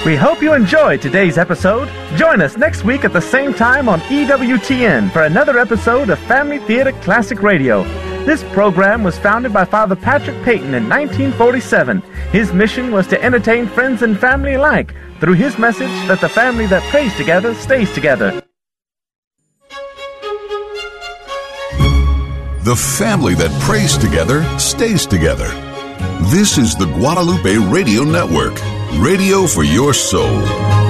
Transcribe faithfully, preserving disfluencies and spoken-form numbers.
We hope you enjoyed today's episode. Join us next week at the same time on E W T N for another episode of Family Theater Classic Radio. This program was founded by Father Patrick Peyton in nineteen forty-seven. His mission was to entertain friends and family alike through his message that the family that prays together stays together. The family that prays together stays together. This is the Guadalupe Radio Network, radio for your soul.